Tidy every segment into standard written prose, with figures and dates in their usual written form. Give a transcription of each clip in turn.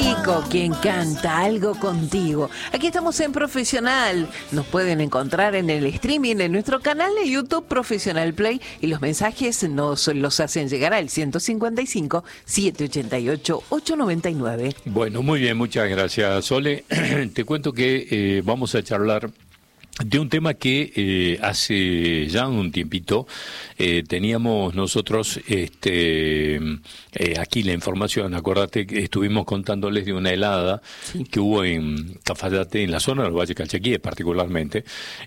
Chico, quien canta algo contigo. Aquí estamos en Profesional. Nos pueden encontrar en el streaming en nuestro canal de YouTube Profesional Play y los mensajes nos los hacen llegar al 155 788 899. Bueno, muy bien, muchas gracias, Sole. Te cuento que vamos a charlar de un tema que hace ya un tiempito teníamos nosotros aquí la información. Acordate que estuvimos contándoles de una helada que hubo en Cafayate, en la zona del Valle Calchaquí particularmente,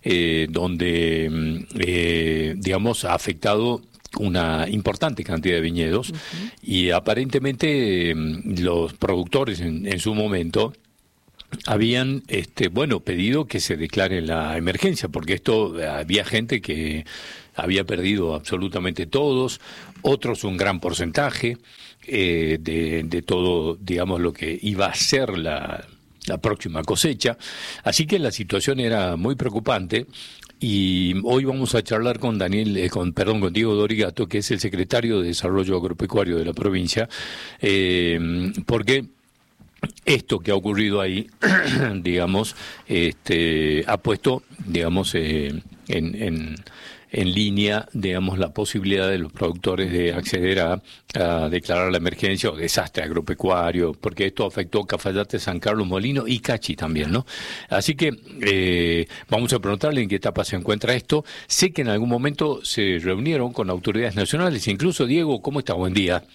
donde digamos ha afectado una importante cantidad de viñedos y aparentemente los productores en su momento habían pedido que se declare la emergencia, porque había gente que había perdido absolutamente todos, otros un gran porcentaje de todo, digamos, lo que iba a ser la próxima cosecha. Así que la situación era muy preocupante. Y hoy vamos a charlar con con Diego Dorigato, que es el secretario de Desarrollo Agropecuario de la provincia, porque esto que ha ocurrido ahí, digamos, ha puesto, digamos, en línea, digamos, la posibilidad de los productores de acceder a declarar la emergencia o desastre agropecuario, porque esto afectó Cafayate, San Carlos, Molino y Cachi también, ¿no? Así que vamos a preguntarle en qué etapa se encuentra esto. Sé que en algún momento se reunieron con autoridades nacionales, incluso Diego, ¿cómo está? Buen día.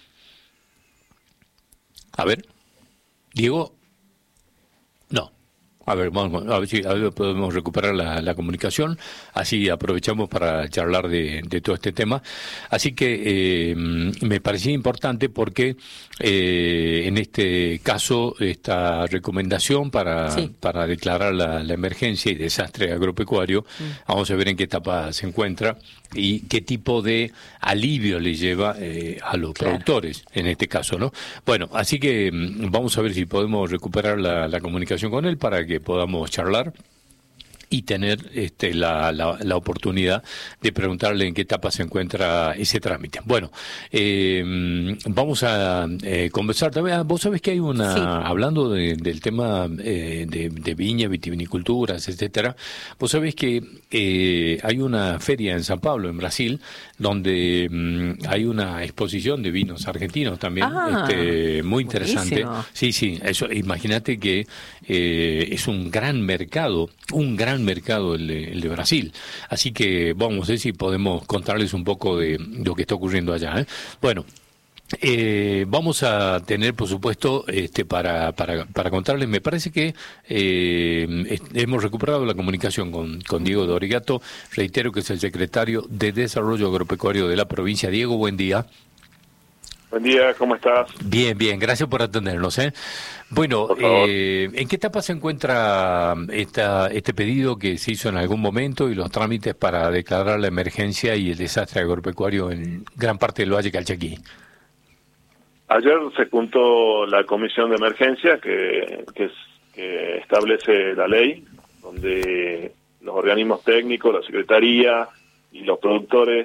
A ver. Diego, no. A ver, vamos a ver si podemos recuperar la comunicación, así aprovechamos para charlar de todo este tema. Así que me parecía importante porque en este caso esta recomendación para declarar la emergencia y desastre agropecuario, vamos a ver en qué etapa se encuentra y qué tipo de alivio le lleva a los productores en este caso, ¿no? Bueno, así que vamos a ver si podemos recuperar la comunicación con él para que podamos charlar y tener la oportunidad de preguntarle en qué etapa se encuentra ese trámite. Bueno, vamos a conversar también. Vos sabés que hay hablando del tema de viña, vitiviniculturas, etcétera, vos sabés que hay una feria en San Pablo, en Brasil, donde hay una exposición de vinos argentinos también, muy interesante. Buenísimo. Sí, eso, imagínate que es un gran mercado el de Brasil. Así que vamos a ver si podemos contarles un poco de lo que está ocurriendo allá. Bueno, vamos a tener, por supuesto, para contarles, me parece que hemos recuperado la comunicación con Diego Dorigato, reitero que es el secretario de Desarrollo Agropecuario de la provincia. Diego, buen día. Buen día, ¿cómo estás? Bien, gracias por atendernos. Bueno, ¿en qué etapa se encuentra este pedido que se hizo en algún momento y los trámites para declarar la emergencia y el desastre agropecuario en gran parte del Valle Calchaquí? Ayer se juntó la comisión de emergencia que establece la ley, donde los organismos técnicos, la Secretaría y los productores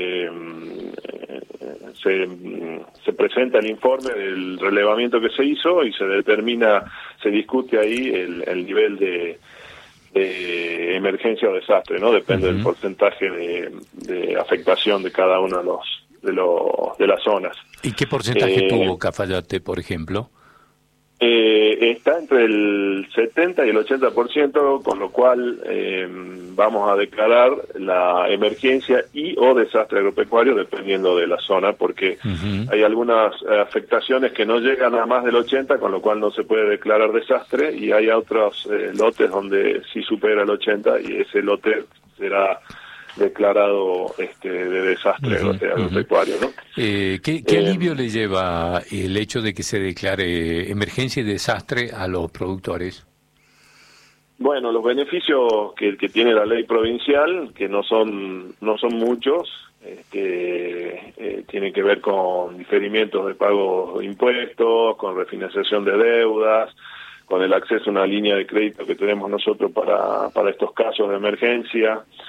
se presenta el informe del relevamiento que se hizo y se discute ahí el nivel de emergencia o desastre, ¿no? Depende del porcentaje de afectación de cada uno de las zonas. ¿Y qué porcentaje tuvo Cafayate, por ejemplo? Está entre el 70 y el 80%, con lo cual vamos a declarar la emergencia y o desastre agropecuario dependiendo de la zona, porque hay algunas afectaciones que no llegan a más del 80, con lo cual no se puede declarar desastre, y hay otros lotes donde sí supera el 80 y ese lote será declarado de desastre agropecuario, ¿no? ¿Qué alivio le lleva el hecho de que se declare emergencia y desastre a los productores? Bueno, los beneficios que tiene la ley provincial, que no son muchos, tienen que ver con diferimientos de pago de impuestos, con refinanciación de deudas, con el acceso a una línea de crédito que tenemos nosotros para estos casos de emergencia.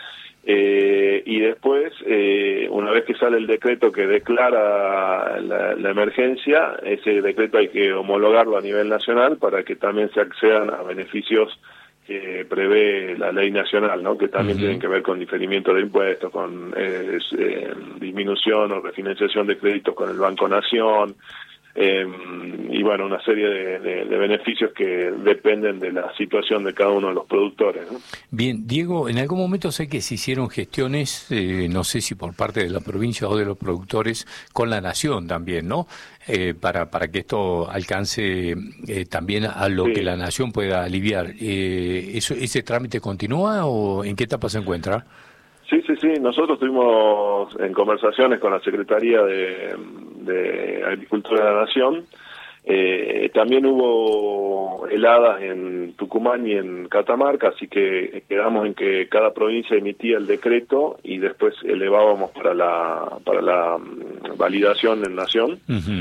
Y después, una vez que sale el decreto que declara la emergencia, ese decreto hay que homologarlo a nivel nacional para que también se accedan a beneficios que prevé la ley nacional, ¿no? Que también tienen que ver con diferimiento de impuestos, con disminución o refinanciación de créditos con el Banco Nación, y bueno, una serie de beneficios que dependen de la situación de cada uno de los productores, ¿no? Bien, Diego, en algún momento sé que se hicieron gestiones, no sé si por parte de la provincia o de los productores, con la Nación también, ¿no? Para que esto alcance también a lo que la Nación pueda aliviar. ¿Ese trámite continúa o en qué etapa se encuentra? Sí, nosotros estuvimos en conversaciones con la Secretaría de Agricultura de la Nación. También hubo heladas en Tucumán y en Catamarca, así que quedamos en que cada provincia emitía el decreto y después elevábamos para la validación en Nación.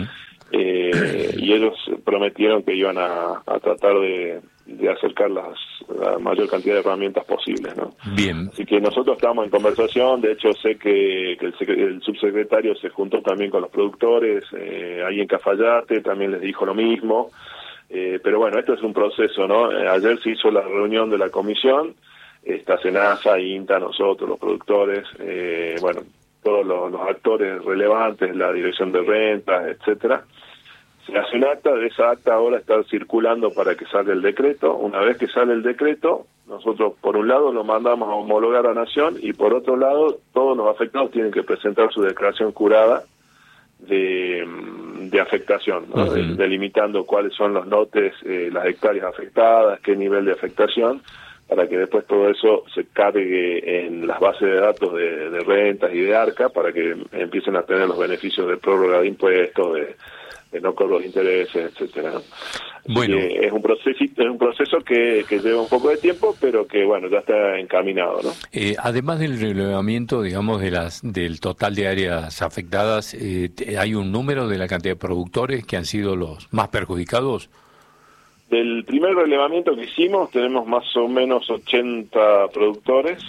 Y ellos prometieron que iban a tratar de acercar la mayor cantidad de herramientas posibles, ¿no? Bien. Así que nosotros estamos en conversación. De hecho, sé que el subsecretario se juntó también con los productores ahí en Cafayate, también les dijo lo mismo. Pero bueno, esto es un proceso, ¿no? Ayer se hizo la reunión de la comisión, está Senasa, INTA, nosotros, los productores, bueno, todos los actores relevantes, la dirección de rentas, etcétera. Se hace un acta, de esa acta ahora está circulando para que salga el decreto. Una vez que sale el decreto, nosotros por un lado lo mandamos a homologar a Nación y por otro lado todos los afectados tienen que presentar su declaración jurada de afectación, ¿no? Delimitando cuáles son los lotes, las hectáreas afectadas, qué nivel de afectación, para que después todo eso se cargue en las bases de datos de rentas y de ARCA para que empiecen a tener los beneficios de prórroga de impuestos, de no cobro de intereses, etcétera, ¿no? Bueno, es un proceso que lleva un poco de tiempo, pero que bueno, ya está encaminado, ¿no? Además del relevamiento, digamos, del total de áreas afectadas, ¿hay un número de la cantidad de productores que han sido los más perjudicados? Del primer relevamiento que hicimos tenemos más o menos 80 productores,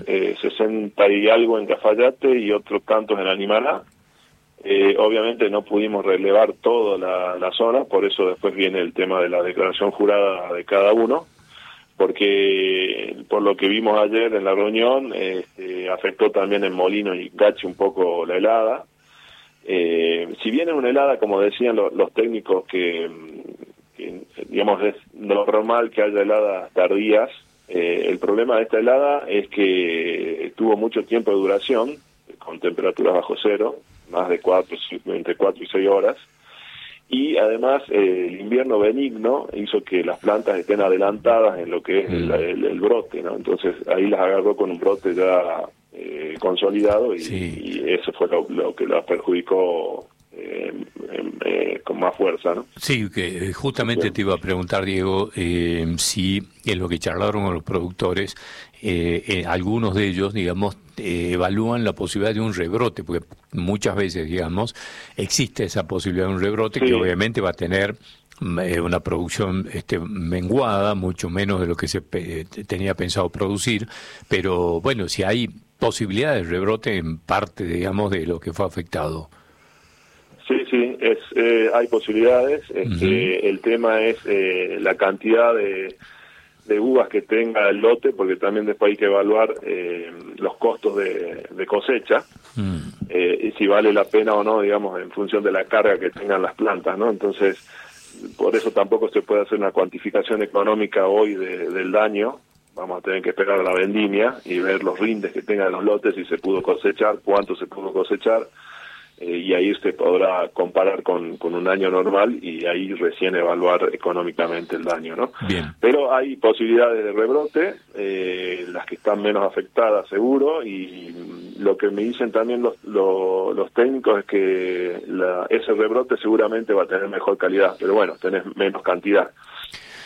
60 y algo en Cafayate y otros tantos en Animalá. Obviamente no pudimos relevar toda la zona, por eso después viene el tema de la declaración jurada de cada uno, porque por lo que vimos ayer en la reunión, afectó también en Molino y Gachi un poco la helada. Si bien es una helada, como decían los técnicos, que digamos es normal que haya heladas tardías, el problema de esta helada es que tuvo mucho tiempo de duración, con temperaturas bajo cero, más de entre 4 y 6 horas, y además el invierno benigno hizo que las plantas estén adelantadas en lo que es el brote, ¿no? Entonces ahí las agarró con un brote ya consolidado y eso fue lo que las perjudicó con más fuerza, ¿no? Sí, que justamente te iba a preguntar, Diego, si en lo que charlaron con los productores, algunos de ellos, digamos, evalúan la posibilidad de un rebrote, porque muchas veces, digamos, existe esa posibilidad de un rebrote que obviamente va a tener una producción menguada, mucho menos de lo que se tenía pensado producir, pero bueno, si hay posibilidades de rebrote en parte, digamos, de lo que fue afectado. Sí, hay posibilidades. El tema es la cantidad de uvas que tenga el lote, porque también después hay que evaluar los costos de cosecha, y si vale la pena o no, digamos, en función de la carga que tengan las plantas, ¿no? Entonces, por eso tampoco se puede hacer una cuantificación económica hoy del daño. Vamos a tener que esperar a la vendimia y ver los rindes que tengan los lotes, si se pudo cosechar, cuánto se pudo cosechar, y ahí usted podrá comparar con un año normal y ahí recién evaluar económicamente el daño, ¿no? Bien. Pero hay posibilidades de rebrote, las que están menos afectadas seguro, y lo que me dicen también los técnicos es que ese rebrote seguramente va a tener mejor calidad, pero bueno, tenés menos cantidad.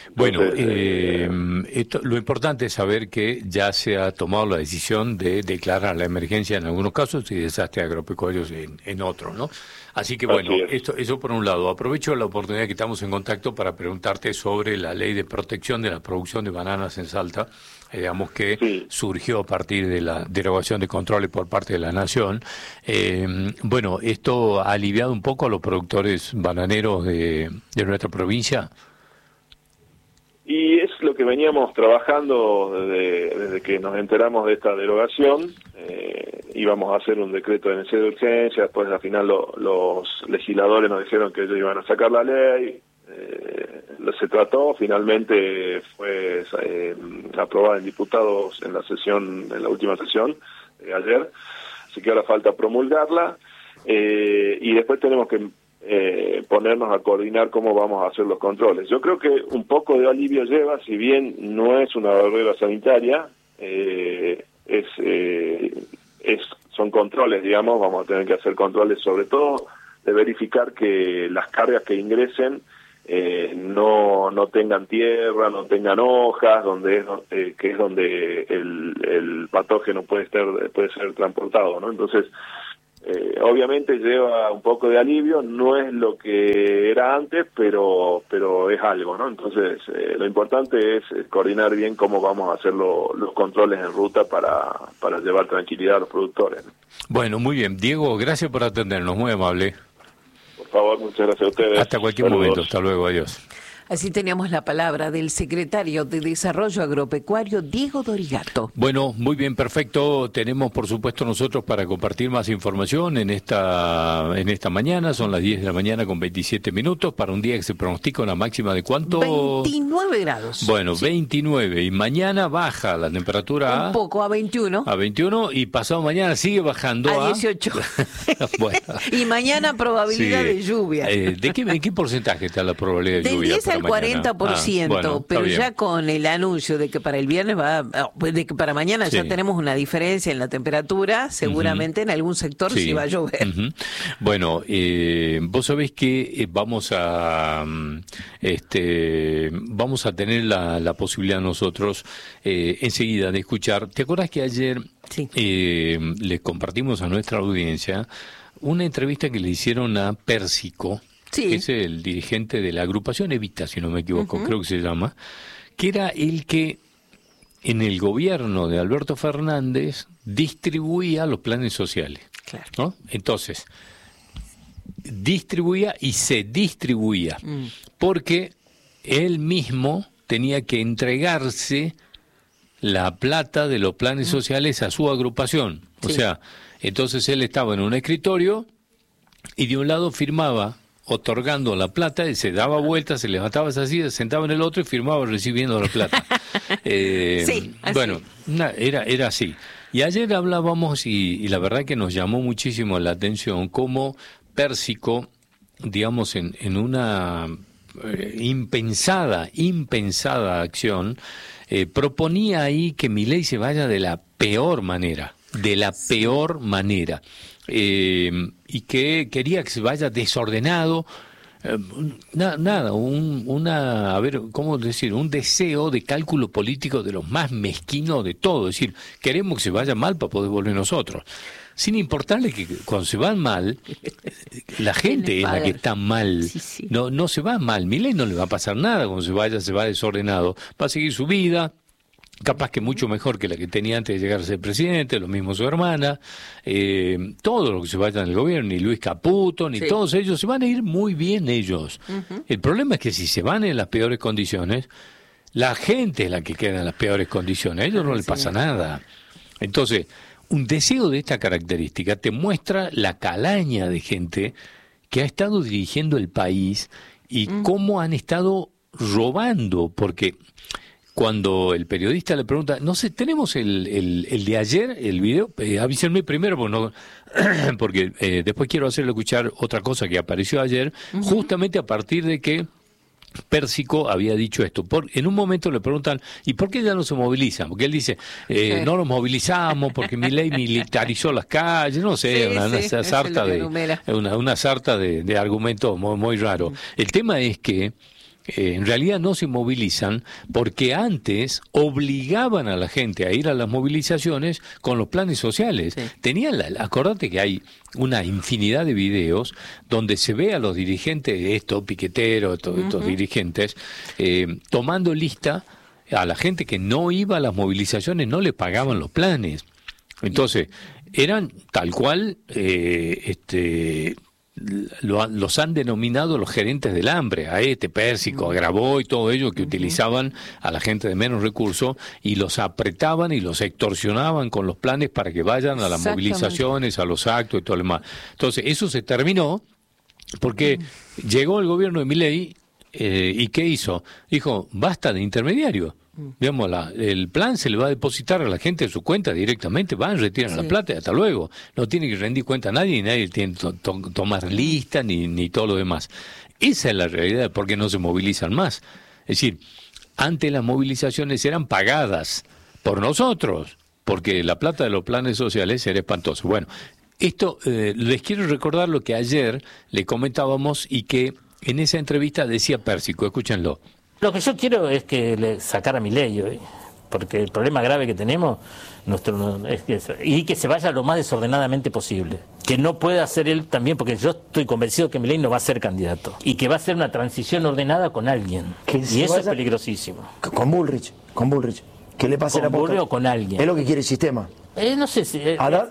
Bueno, Entonces, lo importante es saber que ya se ha tomado la decisión de declarar la emergencia en algunos casos y desastres agropecuarios en otros, ¿no? Así que bueno, eso por un lado. Aprovecho la oportunidad que estamos en contacto para preguntarte sobre la ley de protección de la producción de bananas en Salta, digamos que surgió a partir de la derogación de controles por parte de la Nación. Bueno, ¿esto ha aliviado un poco a los productores bananeros de nuestra provincia? Y es lo que veníamos trabajando desde que nos enteramos de esta derogación. Íbamos a hacer un decreto de necesidad de urgencia, después al final los legisladores nos dijeron que ellos iban a sacar la ley. Se trató, finalmente fue aprobada en diputados en la última sesión ayer, así que ahora falta promulgarla, y después tenemos que ponernos a coordinar cómo vamos a hacer los controles. Yo creo que un poco de alivio lleva, si bien no es una barrera sanitaria, son controles, digamos. Vamos a tener que hacer controles, sobre todo de verificar que las cargas que ingresen no tengan tierra, no tengan hojas, que es donde el patógeno puede ser transportado, ¿no? Entonces, obviamente lleva un poco de alivio, no es lo que era antes, pero es algo, ¿no? Entonces, lo importante es coordinar bien cómo vamos a hacer los controles en ruta para llevar tranquilidad a los productores, ¿no? Bueno, muy bien. Diego, gracias por atendernos, muy amable. Por favor, muchas gracias a ustedes. Hasta cualquier momento, hasta luego, adiós. Así teníamos la palabra del secretario de Desarrollo Agropecuario, Diego Dorigato. Bueno, muy bien, perfecto. Tenemos, por supuesto, nosotros para compartir más información en esta mañana. Son las 10 de la mañana con 27 minutos para un día que se pronostica una máxima de ¿cuánto? 29 grados. Bueno, sí. 29. Y mañana baja la temperatura un poco, a 21. A 21 y pasado mañana sigue bajando a 18. Bueno. Y mañana probabilidad de lluvia. ¿En qué porcentaje está la probabilidad de lluvia? Del 10 al 40%, bueno, pero ya con el anuncio de que para el viernes de que para mañana ya tenemos una diferencia en la temperatura, seguramente en algún sector sí va a llover. Bueno, vos sabés que vamos a tener la posibilidad nosotros enseguida de escuchar. ¿Te acordás que ayer le compartimos a nuestra audiencia una entrevista que le hicieron a Pérsico? Que es el dirigente de la agrupación Evita, si no me equivoco, creo que se llama, que era el que en el gobierno de Alberto Fernández distribuía los planes sociales. Claro. ¿No? Entonces, distribuía y se distribuía, porque él mismo tenía que entregarse la plata de los planes sociales a su agrupación. O sea, entonces él estaba en un escritorio y de un lado firmaba otorgando la plata, y se daba vueltas, se levantaba esa silla, se sentaba en el otro y firmaba recibiendo la plata. Bueno, era así. Y ayer hablábamos, y la verdad que nos llamó muchísimo la atención, cómo Pérsico, digamos, en una impensada acción, proponía ahí que Milei se vaya de la peor manera. Y que quería que se vaya desordenado, un deseo de cálculo político de los más mezquinos de todo, es decir, queremos que se vaya mal para poder volver nosotros, sin importarle que cuando se van mal, la gente es la que está mal, no se va mal, Milei no le va a pasar nada cuando se va desordenado, va a seguir su vida, capaz que mucho mejor que la que tenía antes de llegar a ser presidente, lo mismo su hermana, todos los que se vayan del gobierno, ni Luis Caputo, ni todos ellos, se van a ir muy bien ellos. El problema es que si se van en las peores condiciones, la gente es la que queda en las peores condiciones, a ellos no les pasa nada. Entonces, un deseo de esta característica te muestra la calaña de gente que ha estado dirigiendo el país y cómo han estado robando, porque cuando el periodista le pregunta, no sé, tenemos el de ayer, el video, avísenme primero porque después quiero hacerle escuchar otra cosa que apareció ayer, justamente a partir de que Pérsico había dicho esto. En un momento le preguntan, ¿y por qué ya no se movilizan? Porque él dice, no nos movilizamos porque Milei militarizó las calles, no sé, una sarta de argumentos muy, muy raro. El tema es que en realidad no se movilizan porque antes obligaban a la gente a ir a las movilizaciones con los planes sociales. Sí. Acordate que hay una infinidad de videos donde se ve a los dirigentes, piqueteros, estos dirigentes, tomando lista a la gente que no iba a las movilizaciones, no le pagaban los planes. Entonces, eran tal cual, los han denominado los gerentes del hambre, a Pérsico, a Grabois y todo ello, que utilizaban a la gente de menos recursos y los apretaban y los extorsionaban con los planes para que vayan a las movilizaciones, a los actos y todo lo demás. Entonces, eso se terminó porque llegó el gobierno de Milei y ¿qué hizo? Dijo, basta de intermediarios. Digamos, el plan se le va a depositar a la gente en su cuenta directamente, van, retiran la plata y hasta luego. No tiene que rendir cuenta a nadie y nadie tiene que tomar lista ni todo lo demás. Esa es la realidad, porque no se movilizan más. Es decir, antes las movilizaciones eran pagadas por nosotros, porque la plata de los planes sociales era espantosa. Bueno, esto les quiero recordar lo que ayer le comentábamos y que en esa entrevista decía Pérsico, escúchenlo. Lo que yo quiero es que le sacara a Milei hoy, porque el problema grave que tenemos es que se vaya lo más desordenadamente posible. Que no pueda ser él también, porque yo estoy convencido que Milei no va a ser candidato. Y que va a ser una transición ordenada con alguien. Y eso es peligrosísimo. Con Bullrich. ¿Qué le pase la posta? ¿Con Bullrich o con alguien? Es lo que quiere el sistema. No sé si...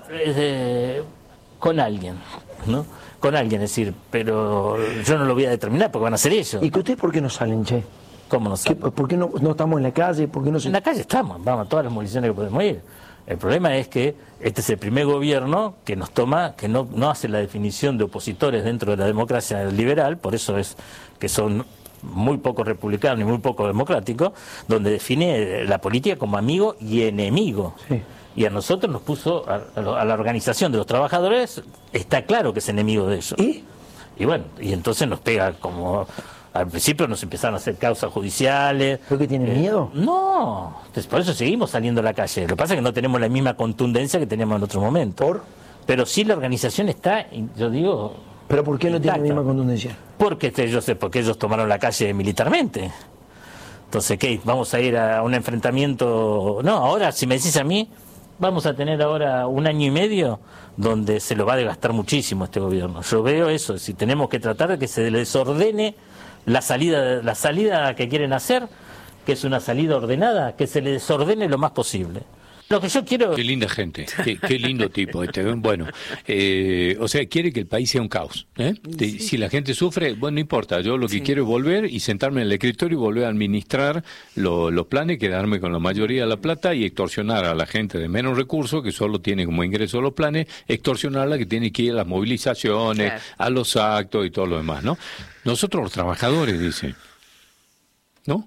con alguien, ¿no? Con alguien, es decir, pero yo no lo voy a determinar porque van a hacer ellos. ¿Y que ustedes por qué no salen, che? ¿Cómo no salen? ¿Por qué no estamos en la calle? ¿Por qué no se... En la calle estamos, vamos a todas las movilizaciones que podemos ir. El problema es que este es el primer gobierno que nos toma, que no hace la definición de opositores dentro de la democracia liberal, por eso es que son muy poco republicanos y muy poco democráticos, donde define la política como amigo y enemigo. Sí. Y a nosotros nos puso, a la organización de los trabajadores, está claro que es enemigo de ellos. Y bueno, y entonces nos pega como... Al principio nos empezaron a hacer causas judiciales. ¿Pero que tienen miedo? No, entonces por eso seguimos saliendo a la calle. Lo que pasa es que no tenemos la misma contundencia que teníamos en otro momento. ¿Por? Pero sí la organización está, yo digo... ¿Pero por qué no tiene la misma contundencia? Porque ellos tomaron la calle militarmente. Entonces, ¿qué? ¿Vamos a ir a un enfrentamiento? No, ahora, si me decís a mí... Vamos a tener ahora 1 año y medio donde se lo va a desgastar muchísimo este gobierno. Yo veo eso, si tenemos que tratar de que se desordene la salida que quieren hacer, que es una salida ordenada, que se le desordene lo más posible. Lo que yo quiero... Qué linda gente, qué lindo tipo este. Bueno, o sea, quiere que el país sea un caos. Sí. Si la gente sufre, bueno, no importa. Yo lo que quiero es volver y sentarme en el escritorio y volver a administrar los planes, quedarme con la mayoría de la plata y extorsionar a la gente de menos recursos, que solo tiene como ingreso los planes, extorsionarla que tiene que ir a las movilizaciones, a los actos y todo lo demás, ¿no? Nosotros los trabajadores, dicen, ¿no?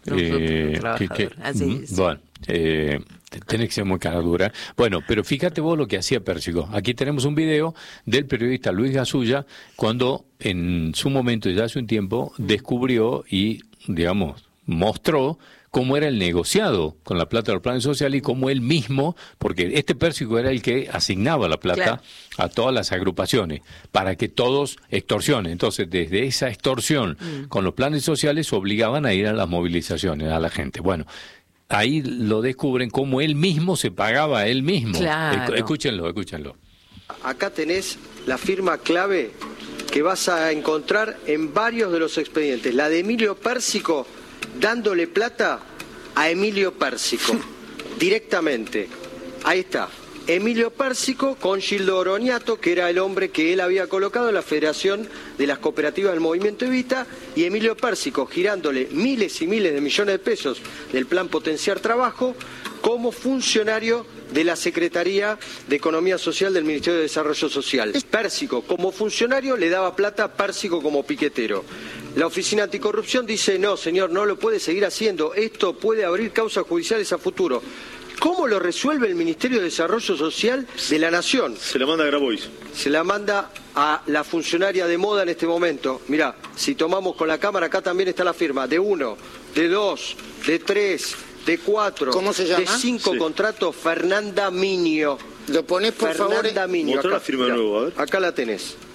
Así es. Bueno, tenés que ser muy cara dura. Bueno, pero fíjate vos lo que hacía Pérsico. Aquí tenemos un video del periodista Luis Gasulla cuando en su momento, ya hace un tiempo, descubrió y, digamos, mostró cómo era el negociado con la plata de los planes sociales y cómo él mismo, porque este Pérsico era el que asignaba la plata a todas las agrupaciones para que todos extorsionen. Entonces, desde esa extorsión con los planes sociales obligaban a ir a las movilizaciones a la gente. Bueno, ahí lo descubren cómo él mismo se pagaba a él mismo. Claro. Escúchenlo. Acá tenés la firma clave que vas a encontrar en varios de los expedientes. La de Emilio Pérsico dándole plata a Emilio Pérsico directamente. Ahí está. Emilio Pérsico con Gildo Oroniato, que era el hombre que él había colocado en la Federación de las Cooperativas del Movimiento Evita, y Emilio Pérsico girándole miles y miles de millones de pesos del Plan Potenciar Trabajo como funcionario de la Secretaría de Economía Social del Ministerio de Desarrollo Social. Pérsico como funcionario le daba plata a Pérsico como piquetero. La Oficina Anticorrupción dice, no señor, no lo puede seguir haciendo, esto puede abrir causas judiciales a futuro. ¿Cómo lo resuelve el Ministerio de Desarrollo Social de la Nación? Se la manda a Grabois. Se la manda a la funcionaria de moda en este momento. Mirá, si tomamos con la cámara, acá también está la firma, de 1, de 2, de 3, de 4, ¿cómo se llama? de 5 contratos, Fernanda Minio. Lo ponés, por favor. Fernanda Minio. Mostrá la firma de nuevo, a ver. Acá la tenés.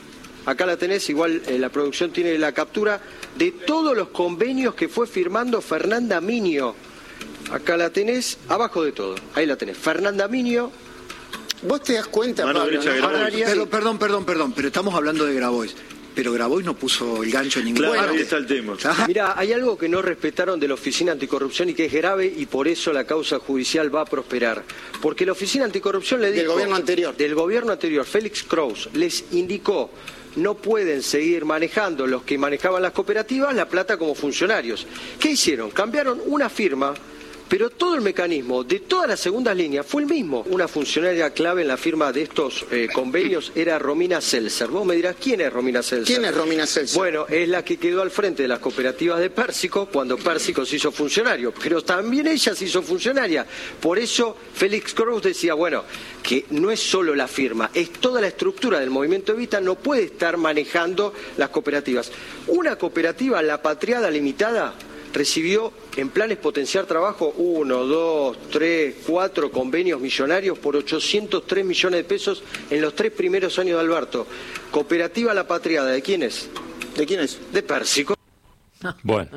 acá la tenés, igual la producción tiene la captura de todos los convenios que fue firmando Fernanda Miño. Acá la tenés, abajo de todo, ahí la tenés, Fernanda Miño. Vos te das cuenta, Pablo, perdón, pero estamos hablando de Grabois. Pero Grabois no puso el gancho en ningún Claro, ahí está el tema. Mira, hay algo que no respetaron de la Oficina Anticorrupción y que es grave y por eso la causa judicial va a prosperar. Porque la Oficina Anticorrupción le dijo... Del gobierno anterior, Félix Kraus, les indicó: no pueden seguir manejando los que manejaban las cooperativas la plata como funcionarios. ¿Qué hicieron? Cambiaron una firma, pero todo el mecanismo de todas las segundas líneas fue el mismo. Una funcionaria clave en la firma de estos convenios era Romina Seltzer. Vos me dirás, ¿quién es Romina Seltzer? ¿Quién es Romina Seltzer? Bueno, es la que quedó al frente de las cooperativas de Pérsico cuando Pérsico se hizo funcionario, pero también ella se hizo funcionaria. Por eso Félix Kraus decía, bueno, que no es solo la firma, es toda la estructura del movimiento Evita, no puede estar manejando las cooperativas. Una cooperativa, La Patriada Limitada, recibió en planes Potenciar Trabajo 1, 2, 3, 4 convenios millonarios por 803 millones de pesos en los 3 primeros años de Alberto. Cooperativa La Patriada, ¿de quién es? ¿De quién es? De Pérsico. Bueno,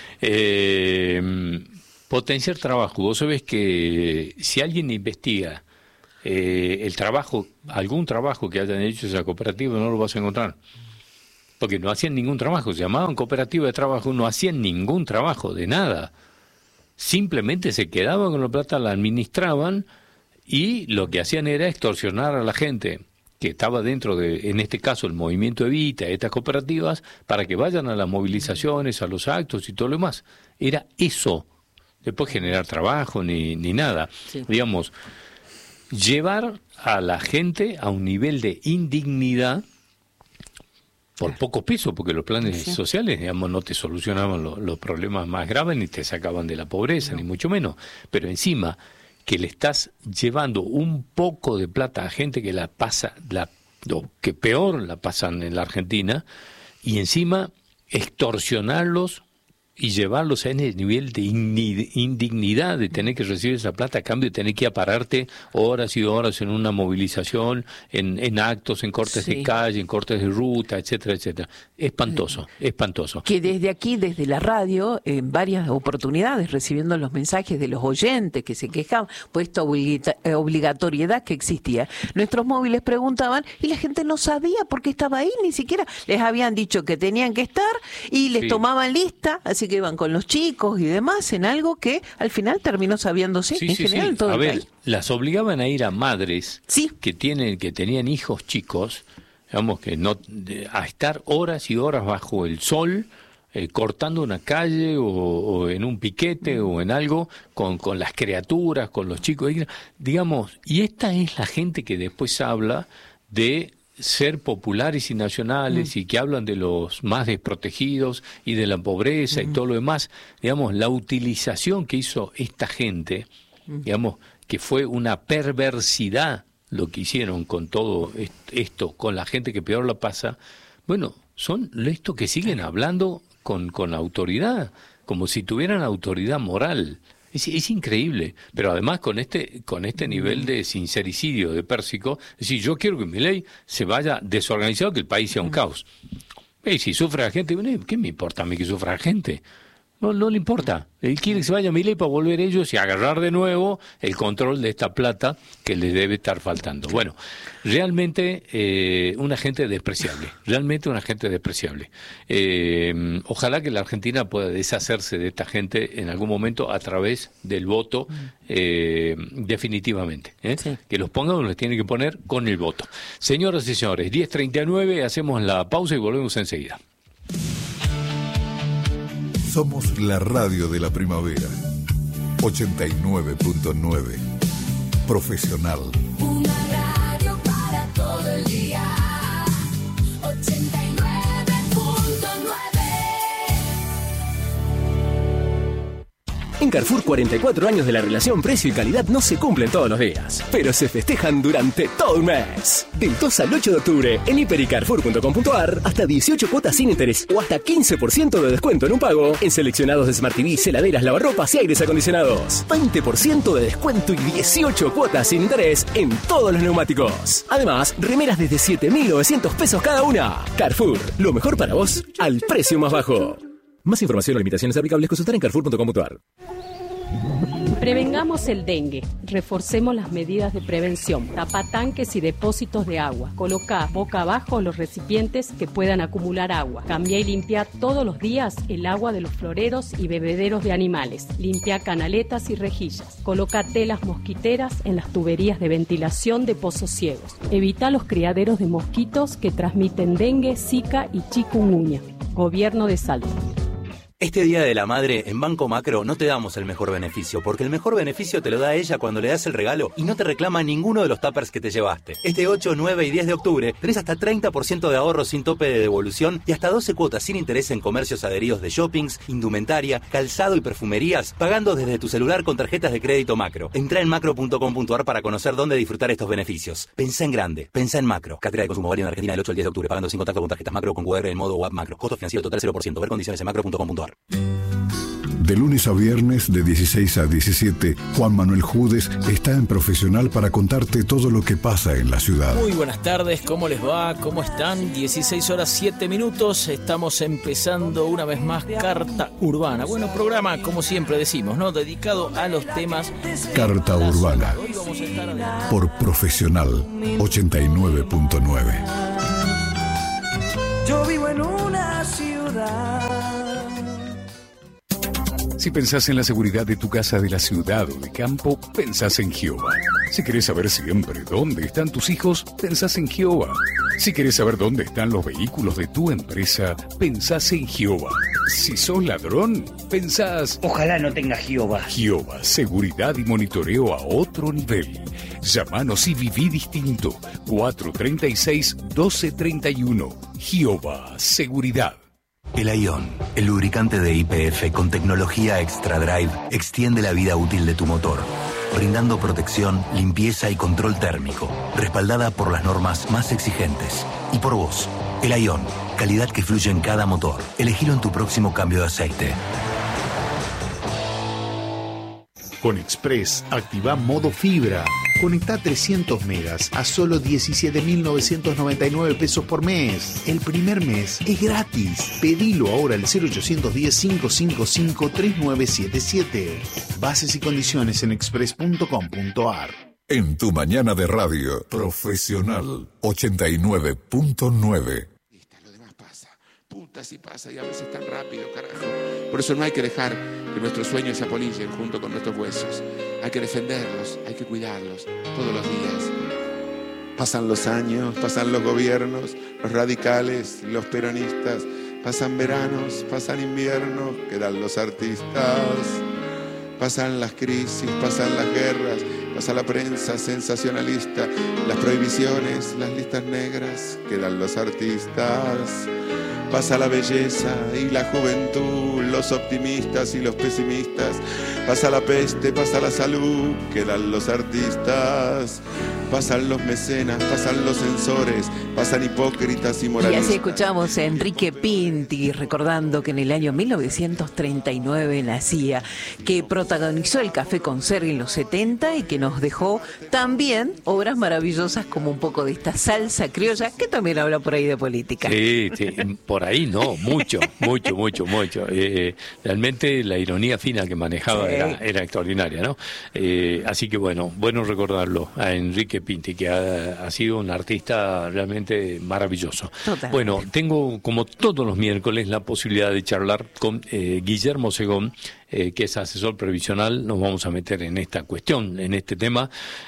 Potenciar Trabajo. Vos sabés que si alguien investiga el trabajo, algún trabajo que hayan hecho esa cooperativa, no lo vas a encontrar. Porque no hacían ningún trabajo, se llamaban cooperativa de trabajo, no hacían ningún trabajo, de nada. Simplemente se quedaban con la plata, la administraban y lo que hacían era extorsionar a la gente que estaba dentro de, en este caso, el movimiento Evita, estas cooperativas, para que vayan a las movilizaciones, a los actos y todo lo demás. Era eso. Después generar trabajo ni nada. Sí. Digamos, llevar a la gente a un nivel de indignidad por poco peso, porque los planes sociales, digamos, no te solucionaban los problemas más graves, ni te sacaban de la pobreza, ni mucho menos. Pero encima, que le estás llevando un poco de plata a gente que la pasa, que peor la pasan en la Argentina, y encima extorsionarlos y llevarlos a ese nivel de indignidad de tener que recibir esa plata a cambio de tener que ir a pararte horas y horas en una movilización, en actos, en cortes de calle, en cortes de ruta, etcétera, etcétera. Espantoso, espantoso. Que desde aquí, desde la radio, en varias oportunidades, recibiendo los mensajes de los oyentes que se quejaban por esta obligatoriedad que existía, nuestros móviles preguntaban y la gente no sabía por qué estaba ahí, ni siquiera les habían dicho que tenían que estar y les tomaban lista, así que iban con los chicos y demás en algo que al final terminó sabiéndose en general todo a el ver, país. Las obligaban a ir a madres que tenían hijos chicos, digamos que no a estar horas y horas bajo el sol cortando una calle o en un piquete o en algo con las criaturas, con los chicos, digamos, y esta es la gente que después habla de ser populares y nacionales y que hablan de los más desprotegidos y de la pobreza y todo lo demás. Digamos, la utilización que hizo esta gente, digamos, que fue una perversidad lo que hicieron con todo esto, con la gente que peor la pasa. Bueno, son estos que siguen hablando con autoridad, como si tuvieran autoridad moral. Es increíble, pero además con este nivel de sincericidio de Pérsico, es decir, yo quiero que Milei se vaya desorganizado, que el país sea un caos. Y si sufre la gente, ¿qué me importa a mí que sufra la gente? No le importa. Él quiere que se vaya Milei para volver ellos y agarrar de nuevo el control de esta plata que les debe estar faltando. Bueno, realmente una gente despreciable. Realmente una gente despreciable. Ojalá que la Argentina pueda deshacerse de esta gente en algún momento a través del voto, definitivamente. Que los pongan donde los tienen que poner con el voto. Señoras y señores, 10:39, hacemos la pausa y volvemos enseguida. Somos la radio de la primavera. 89.9. Profesional. Una radio para todo el día. 89.9. En Carrefour, 44 años de la relación precio y calidad no se cumplen todos los días, pero se festejan durante todo un mes. Del 2 al 8 de octubre, en hiper.y carrefour.com.ar, hasta 18 cuotas sin interés o hasta 15% de descuento en un pago en seleccionados de Smart TV, heladeras, lavarropas y aires acondicionados. 20% de descuento y 18 cuotas sin interés en todos los neumáticos. Además, remeras desde 7.900 pesos cada una. Carrefour, lo mejor para vos al precio más bajo. Más información o limitaciones aplicables consultar en carrefour.com.ar. Prevengamos el dengue. Reforcemos las medidas de prevención. Tapa tanques y depósitos de agua. Coloca boca abajo los recipientes que puedan acumular agua. Cambia y limpia todos los días el agua de los floreros y bebederos de animales. Limpia canaletas y rejillas. Coloca telas mosquiteras en las tuberías de ventilación de pozos ciegos. Evita los criaderos de mosquitos que transmiten dengue, zika y chikungunya. Gobierno de Salta. Este Día de la Madre, en Banco Macro no te damos el mejor beneficio, porque el mejor beneficio te lo da ella cuando le das el regalo y no te reclama ninguno de los tuppers que te llevaste. Este 8, 9 y 10 de octubre tenés hasta 30% de ahorro sin tope de devolución y hasta 12 cuotas sin interés en comercios adheridos de shoppings, indumentaria, calzado y perfumerías, pagando desde tu celular con tarjetas de crédito Macro. Entrá en macro.com.ar para conocer dónde disfrutar estos beneficios. Pensá en grande, pensá en Macro. Cartera de consumo válido en Argentina del 8 al 10 de octubre, pagando sin contacto con tarjetas Macro con QR en modo web Macro. Costo financiero total 0%. Ver condiciones en macro.com.ar. De lunes a viernes, de 16 a 17, Juan Manuel Judes está en Profesional para contarte todo lo que pasa en la ciudad. Muy buenas tardes, ¿cómo les va? ¿Cómo están? 16 horas 7 minutos, estamos empezando una vez más Carta Urbana. Bueno, programa, como siempre decimos, ¿no? Dedicado a los temas... Carta Urbana, por Profesional 89.9. Yo vivo en una ciudad. Si pensás en la seguridad de tu casa, de la ciudad o de campo, pensás en Gioba. Si querés saber siempre dónde están tus hijos, pensás en Gioba. Si querés saber dónde están los vehículos de tu empresa, pensás en Gioba. Si sos ladrón, pensás... Ojalá no tenga Gioba. Gioba, seguridad y monitoreo a otro nivel. Llámanos y viví distinto. 436-1231. Gioba, seguridad. El Ion, el lubricante de YPF con tecnología Extra Drive, extiende la vida útil de tu motor, brindando protección, limpieza y control térmico, respaldada por las normas más exigentes. Y por vos, el Ion, calidad que fluye en cada motor. Elegilo en tu próximo cambio de aceite. Con Express, activa modo fibra. Conectá 300 megas a solo 17.999 pesos por mes. El primer mes es gratis. Pedilo ahora al 0810-555-3977. Bases y condiciones en express.com.ar. En tu mañana de radio, Profesional 89.9. Lo demás pasa. Puta si pasa y a veces tan rápido, carajo. Por eso no hay que dejar que nuestros sueños se apolicen junto con nuestros huesos. Hay que defenderlos, hay que cuidarlos todos los días. Pasan los años, pasan los gobiernos, los radicales, los peronistas. Pasan veranos, pasan inviernos, quedan los artistas. Pasan las crisis, pasan las guerras, pasa la prensa sensacionalista, las prohibiciones, las listas negras, quedan los artistas. Pasa la belleza y la juventud, los optimistas y los pesimistas. Pasa la peste, pasa la salud, quedan los artistas. Pasan los mecenas, pasan los censores, pasan hipócritas y moralistas. Y así escuchamos a Enrique Pinti recordando que en el año 1939 nacía, que protagonizó el Café con Sergi en los 70 y que nos dejó también obras maravillosas como un poco de esta salsa criolla, que también habla por ahí de política. Sí, por ahí no, mucho. Realmente la ironía fina que manejaba era extraordinaria, ¿no? Así que bueno recordarlo a Enrique Pinti, que ha sido un artista realmente maravilloso. Totalmente. Bueno, tengo como todos los miércoles la posibilidad de charlar con Guillermo Segón, que es asesor previsional. Nos vamos a meter en esta cuestión, en este tema,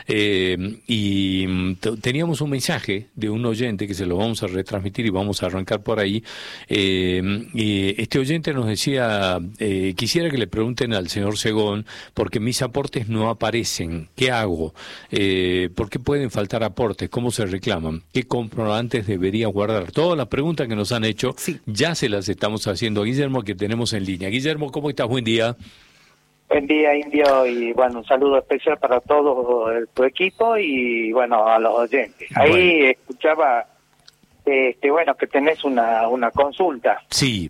y teníamos un mensaje de un oyente que se lo vamos a retransmitir y vamos a arrancar por ahí. Y este oyente nos decía, quisiera que le pregunten al señor Segón, porque mis aportes no aparecen, ¿qué hago? ¿Por qué pueden faltar aportes? ¿Cómo se reclaman? ¿Qué comprobantes debería guardar? Todas las preguntas que nos han hecho, ya se las estamos haciendo a Guillermo, que tenemos en línea. Guillermo, ¿cómo estás? Buen día. Buen día, Indio, y bueno, un saludo especial para todo tu equipo y bueno, a los oyentes. Ahí escuchaba, bueno, que tenés una consulta. Sí,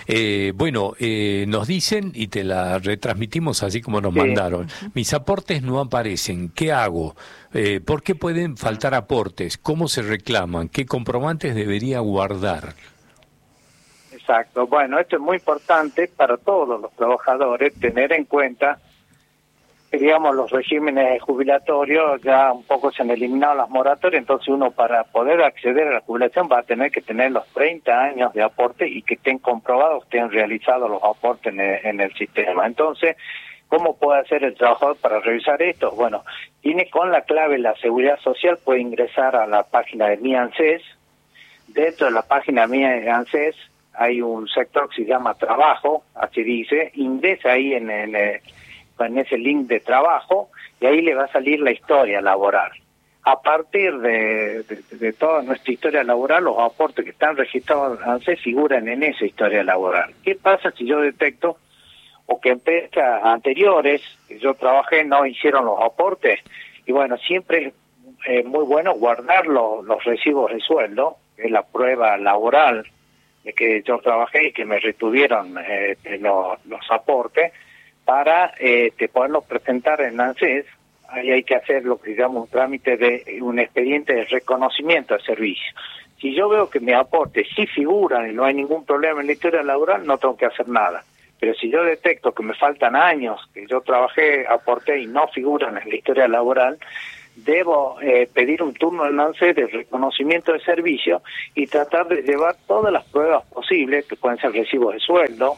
nos dicen y te la retransmitimos así como nos mandaron. Mis aportes no aparecen, ¿qué hago? ¿Por qué pueden faltar aportes? ¿Cómo se reclaman? ¿Qué comprobantes debería guardar? Exacto. Bueno, esto es muy importante para todos los trabajadores, tener en cuenta que, digamos, los regímenes jubilatorios ya un poco se han eliminado las moratorias, entonces uno para poder acceder a la jubilación va a tener que tener los 30 años de aporte y que estén comprobados, estén realizados los aportes en el sistema. Entonces, ¿cómo puede hacer el trabajador para revisar esto? Bueno, tiene con la clave la Seguridad Social, puede ingresar a la página de Mi ANSES. Dentro de la página de Mi ANSES hay un sector que se llama Trabajo, así dice, ingresa ahí en ese link de trabajo y ahí le va a salir la historia laboral. A partir de toda nuestra historia laboral, los aportes que están registrados en ANSES figuran en esa historia laboral. ¿Qué pasa si yo detecto o que empresas anteriores que yo trabajé no hicieron los aportes? Y bueno, siempre es muy bueno guardar los recibos de sueldo, que es la prueba laboral de que yo trabajé y que me retuvieron los aportes, para poderlos presentar en ANSES. Ahí hay que hacer lo que se llama un trámite de un expediente de reconocimiento de servicio. Si yo veo que mis aportes sí figuran y no hay ningún problema en la historia laboral, no tengo que hacer nada. Pero si yo detecto que me faltan años, que yo trabajé, aporté y no figuran en la historia laboral, debo pedir un turno en ANSES de reconocimiento de servicio y tratar de llevar todas las pruebas posibles, que pueden ser recibos de sueldo.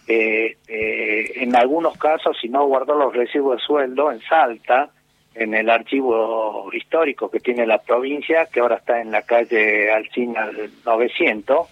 En algunos casos, si no guardo los recibos de sueldo en Salta, en el archivo histórico que tiene la provincia, que ahora está en la calle Alsina 900,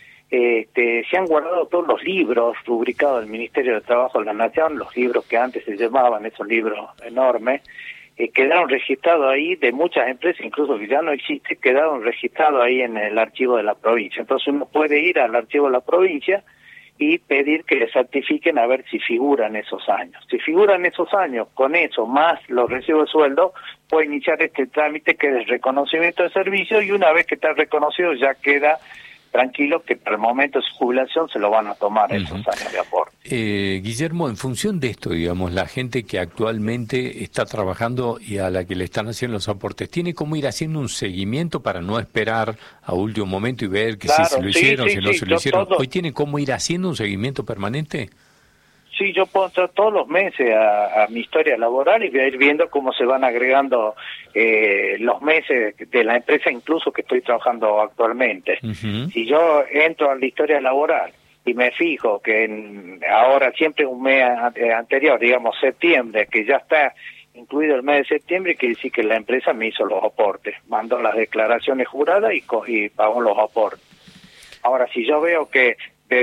se han guardado todos los libros rubricados del Ministerio de Trabajo de la Nación, los libros que antes se llamaban, esos libros enormes, quedaron registrados ahí de muchas empresas, incluso que ya no existe, quedaron registrados ahí en el archivo de la provincia. Entonces uno puede ir al archivo de la provincia y pedir que le certifiquen a ver si figuran esos años. Si figuran esos años, con eso más los recibos de sueldo, puede iniciar este trámite que es el reconocimiento de servicio, y una vez que está reconocido ya queda tranquilo que para el momento de su jubilación se lo van a tomar esos años de aporte. Guillermo, en función de esto, digamos, la gente que actualmente está trabajando y a la que le están haciendo los aportes, ¿tiene cómo ir haciendo un seguimiento para no esperar a último momento y ver que claro, si se lo hicieron, si no se lo hicieron? Todo. ¿Hoy tiene cómo ir haciendo un seguimiento permanente? Sí, yo puedo entrar todos los meses a mi historia laboral y voy a ir viendo cómo se van agregando los meses de la empresa incluso que estoy trabajando actualmente. Si yo entro a la historia laboral y me fijo que ahora siempre un mes anterior, digamos septiembre, que ya está incluido el mes de septiembre, quiere decir que la empresa me hizo los aportes, mandó las declaraciones juradas y pagó los aportes. Ahora, si yo veo que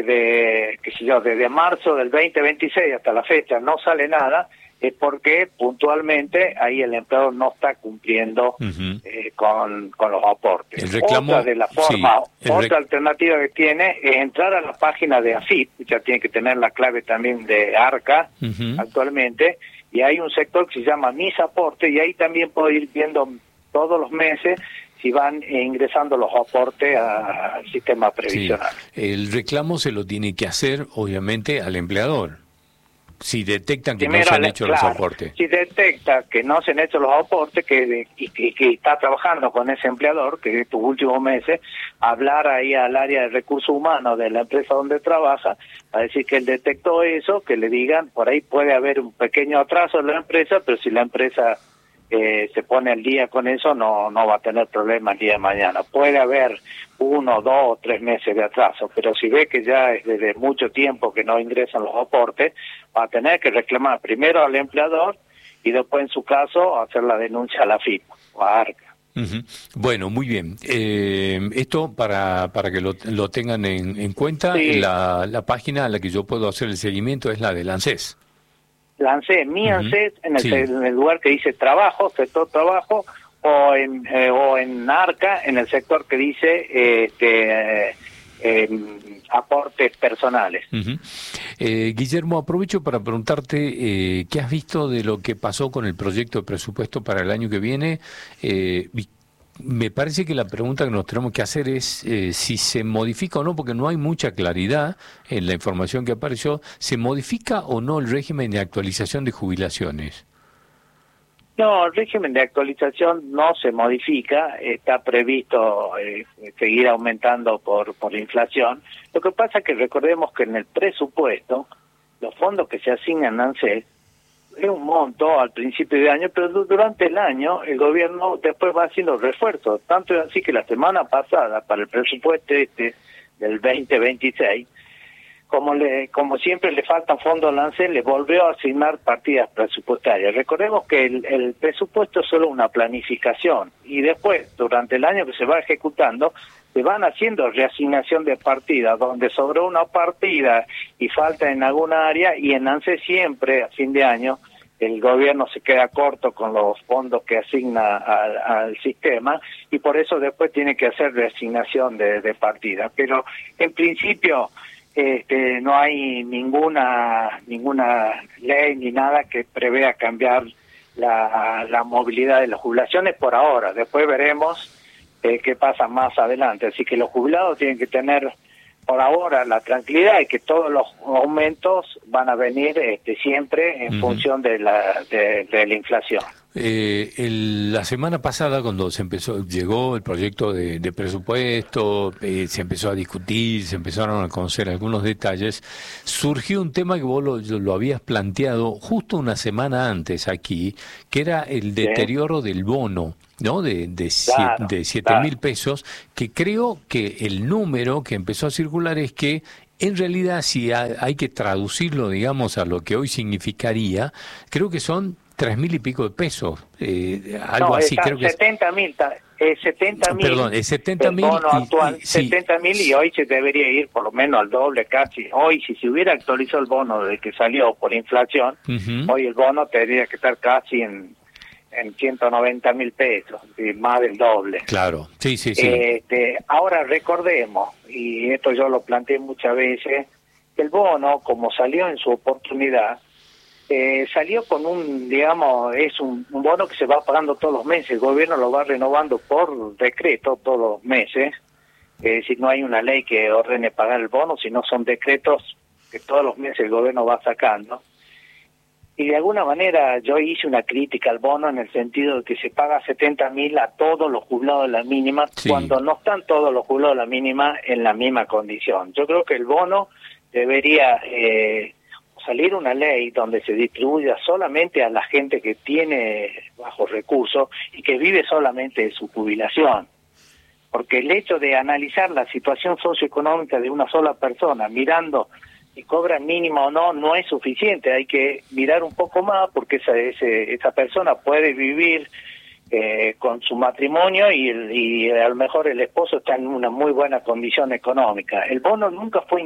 desde marzo del 2026 hasta la fecha no sale nada, es porque puntualmente ahí el empleador no está cumpliendo con los aportes. El reclamo, otra alternativa que tiene es entrar a la página de AFIP, ya tiene que tener la clave también de ARCA actualmente, y hay un sector que se llama Mis Aportes, y ahí también puedo ir viendo todos los meses si van ingresando los aportes al sistema previsional. Sí. El reclamo se lo tiene que hacer, obviamente, al empleador. Si detectan que no se han hecho los aportes. Si detecta que no se han hecho los aportes y que está trabajando con ese empleador, que estos últimos meses, hablar ahí al área de recursos humanos de la empresa donde trabaja, a decir que él detectó eso, que le digan, por ahí puede haber un pequeño atraso en la empresa, pero si la empresa se pone al día con eso, no va a tener problemas el día de mañana. Puede haber 1, 2 o 3 meses de atraso, pero si ve que ya es desde mucho tiempo que no ingresan los aportes, va a tener que reclamar primero al empleador y después, en su caso, hacer la denuncia a la FIP o a ARCA. Bueno, muy bien. Esto para que lo tengan en cuenta, la página a la que yo puedo hacer el seguimiento es la del ANSES. Lancé mi ANSES en el lugar que dice trabajo, sector trabajo, o en ARCA, en el sector que dice aportes personales. Guillermo, aprovecho para preguntarte qué has visto de lo que pasó con el proyecto de presupuesto para el año que viene. Me parece que la pregunta que nos tenemos que hacer es si se modifica o no, porque no hay mucha claridad en la información que apareció. ¿Se modifica o no el régimen de actualización de jubilaciones? No, el régimen de actualización no se modifica, está previsto seguir aumentando por inflación. Lo que pasa es que recordemos que en el presupuesto, los fondos que se asignan a ANSES es un monto al principio de año, pero durante el año el gobierno después va haciendo refuerzos. Tanto es así que la semana pasada, para el presupuesto del 2026, como siempre le faltan fondos al ANSES, le volvió a asignar partidas presupuestarias. Recordemos que el presupuesto es solo una planificación y después, durante el año que se va ejecutando, se van haciendo reasignación de partidas, donde sobró una partida y falta en alguna área, y en ANSES siempre, a fin de año, el gobierno se queda corto con los fondos que asigna al sistema, y por eso después tiene que hacer reasignación de partidas. Pero en principio no hay ninguna ley ni nada que prevea cambiar la movilidad de las jubilaciones por ahora. Después veremos qué pasa más adelante. Así que los jubilados tienen que tener por ahora la tranquilidad de que todos los aumentos van a venir siempre en función de la inflación. La semana pasada, cuando llegó el proyecto de presupuesto, se empezó a discutir, se empezaron a conocer algunos detalles, surgió un tema que vos lo habías planteado justo una semana antes aquí, que era el deterioro del bono, ¿no? De 7.000 pesos, que creo que el número que empezó a circular es que en realidad, si hay que traducirlo, digamos, a lo que hoy significaría, creo que son 3.000 y pico de pesos, algo así, creo que 70.000, 70.000. Perdón, es 70.000. El bono actual, 70.000, y hoy se debería ir por lo menos al doble casi. Hoy, si se hubiera actualizado el bono desde que salió por inflación, hoy el bono tendría que estar casi en 190.000 pesos, más del doble. Claro, sí. Ahora recordemos, y esto yo lo planteé muchas veces, que el bono, como salió en su oportunidad, salió con es un bono que se va pagando todos los meses. El gobierno lo va renovando por decreto todos los meses. Si no hay una ley que ordene pagar el bono, sino son decretos que todos los meses el gobierno va sacando. Y de alguna manera yo hice una crítica al bono en el sentido de que se paga 70.000 a todos los jubilados de la mínima, cuando no están todos los jubilados de la mínima en la misma condición. Yo creo que el bono debería salir una ley donde se distribuya solamente a la gente que tiene bajos recursos y que vive solamente de su jubilación. Porque el hecho de analizar la situación socioeconómica de una sola persona, mirando si cobra mínima o no, no es suficiente. Hay que mirar un poco más, porque esa persona puede vivir con su matrimonio y a lo mejor el esposo está en una muy buena condición económica. El bono nunca fue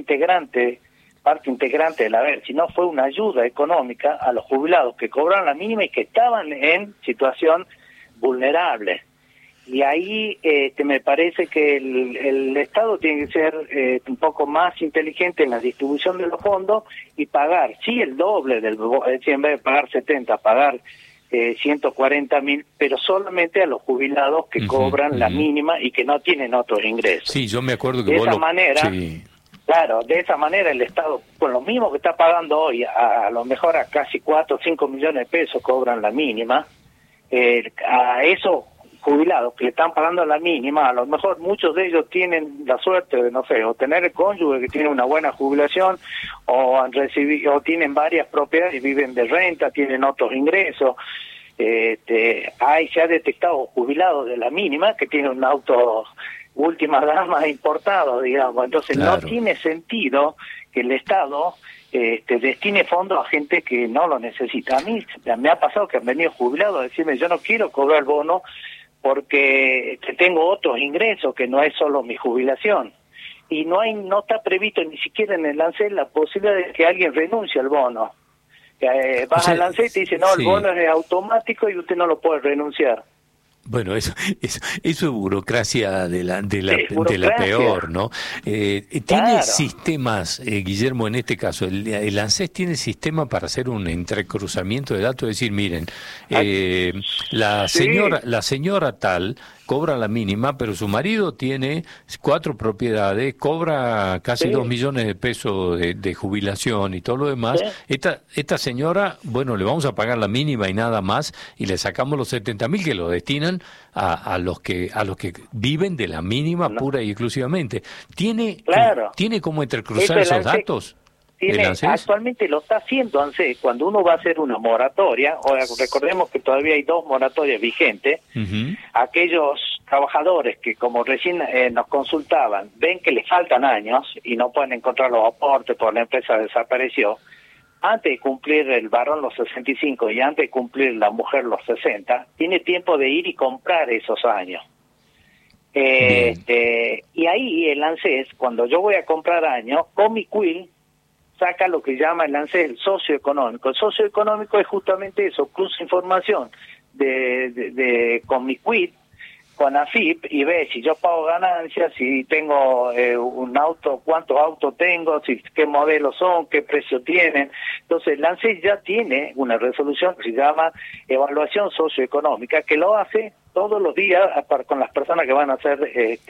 parte integrante del haber, sino fue una ayuda económica a los jubilados que cobraron la mínima y que estaban en situación vulnerable. Y ahí me parece que el Estado tiene que ser un poco más inteligente en la distribución de los fondos y pagar, sí, el doble en vez de pagar 70, pagar 140.000, pero solamente a los jubilados que cobran la mínima y que no tienen otros ingresos. Sí, yo me acuerdo que de esa manera, claro, de esa manera el Estado, con lo mismo que está pagando hoy, a lo mejor a casi 4 o 5 millones de pesos cobran la mínima, a esos jubilados que le están pagando la mínima, a lo mejor muchos de ellos tienen la suerte de, no sé, o tener el cónyuge que tiene una buena jubilación, o tienen varias propiedades y viven de renta, tienen otros ingresos. Se ha detectado jubilados de la mínima que tienen un auto última gama importado, digamos. Entonces no tiene sentido que el Estado destine fondos a gente que no lo necesita. A mí me ha pasado que han venido jubilados a decirme: yo no quiero cobrar bono porque tengo otros ingresos que no es solo mi jubilación. Y no está previsto ni siquiera en el ANSES la posibilidad de que alguien renuncie al bono. Vas al ANSES y te dice: no, el bono es automático y usted no lo puede renunciar. Bueno, eso es burocracia de la peor, ¿no? Tiene sistemas, Guillermo, en este caso, el ANSES tiene sistema para hacer un entrecruzamiento de datos, es decir, miren, la señora tal cobra la mínima, pero su marido tiene 4 propiedades, cobra casi 2 millones de pesos de jubilación y todo lo demás. Esta señora, bueno, le vamos a pagar la mínima y nada más, y le sacamos los 70.000 que lo destinan a los que viven de la mínima pura y exclusivamente. ¿Tiene cómo entrecruzar esos datos? Actualmente lo está haciendo ANSES. Cuando uno va a hacer una moratoria, recordemos que todavía hay 2 moratorias vigentes, aquellos trabajadores que, como recién nos consultaban, ven que les faltan años y no pueden encontrar los aportes porque la empresa desapareció, antes de cumplir el varón los 65 y antes de cumplir la mujer los 60, tiene tiempo de ir y comprar esos años. Y ahí el ANSES, cuando yo voy a comprar años, con mi quill saca lo que llama el ANSES el socioeconómico. El socioeconómico es justamente eso, cruza información con mi quit, con AFIP, y ve si yo pago ganancias, si tengo un auto, cuántos autos tengo, qué modelos son, qué precio tienen. Entonces el ANSES ya tiene una resolución que se llama evaluación socioeconómica, que lo hace todos los días con las personas que van a hacer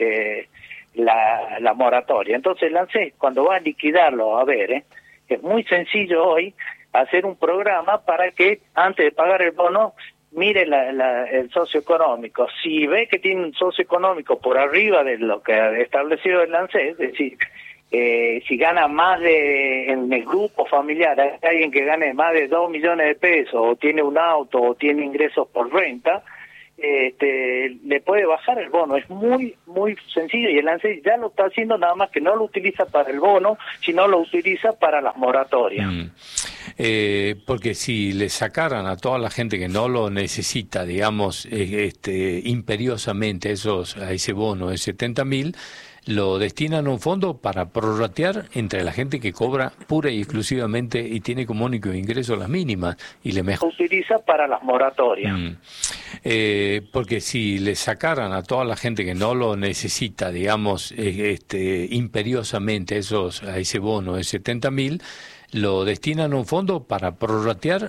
la moratoria. Entonces el ANSES, cuando va a liquidarlo, a ver, es muy sencillo hoy hacer un programa para que antes de pagar el bono mire el socioeconómico. Si ve que tiene un socioeconómico por arriba de lo que ha establecido el ANSES, es decir, si gana más en el grupo familiar, hay alguien que gane más de 2 millones de pesos, o tiene un auto, o tiene ingresos por renta, le puede bajar el bono. Es muy muy sencillo, y el ANSES ya lo está haciendo, nada más que no lo utiliza para el bono, sino lo utiliza para las moratorias. Porque si le sacaran a toda la gente que no lo necesita, digamos, imperiosamente a ese bono de 70.000, lo destinan a un fondo para prorratear entre la gente que cobra pura y exclusivamente y tiene como único ingreso las mínimas, y le mejor utiliza para las moratorias. Porque si le sacaran a toda la gente que no lo necesita, digamos, imperiosamente a ese bono de 70.000, lo destinan a un fondo para prorratear